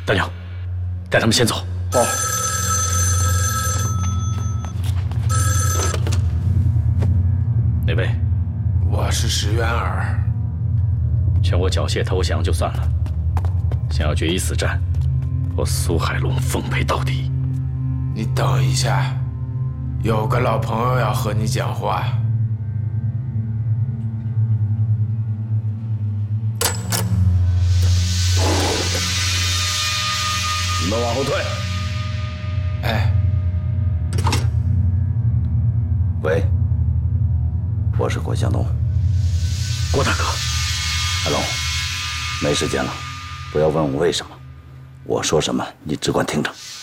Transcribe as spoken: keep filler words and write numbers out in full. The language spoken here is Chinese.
大娘，带他们先走。 好。 哪位？ 我是石渊儿。 劝我缴械投降就算了，想要决一死战，我苏海龙奉陪到底。 你等一下，有个老朋友要和你讲话。 你们往后退。 哎， 喂，我是郭向东。 郭大哥， 海龙，没时间了，不要问我为什么，我说什么你只管听着。